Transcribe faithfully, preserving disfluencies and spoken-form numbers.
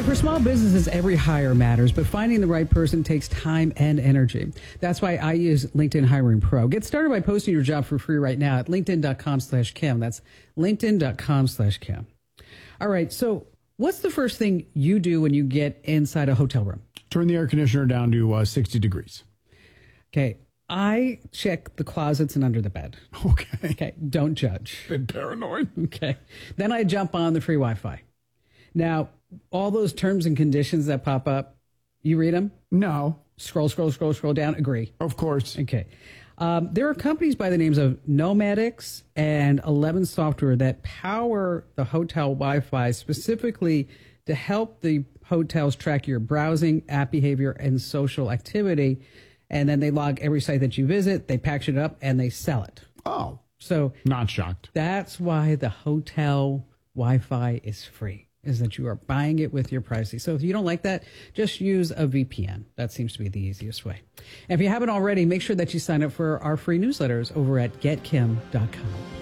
For small businesses, every hire matters, but finding the right person takes time and energy. That's why I use LinkedIn Hiring Pro. Get started by posting your job for free right now at linkedin.com slash Kim. That's linkedin.com slash Kim. All right, so what's the first thing you do when you get inside a hotel room? Turn the air conditioner down to uh, sixty degrees. Okay, I check the closets and under the bed. Okay. Okay, don't judge. Been paranoid. Okay, then I jump on the free Wi-Fi. Now, all those terms and conditions that pop up, you read them? No. Scroll, scroll, scroll, scroll down. Agree. Of course. Okay. Um, there are companies by the names of Nomadix and Eleven Software that power the hotel Wi-Fi specifically to help the hotels track your browsing, app behavior, and social activity. And then they log every site that you visit, they package it up, and they sell it. Oh. So not shocked. That's why the hotel Wi-Fi is free, is that you are buying it with your privacy. So if you don't like that, just use a V P N. That seems to be the easiest way. And if you haven't already, make sure that you sign up for our free newsletters over at get kim dot com.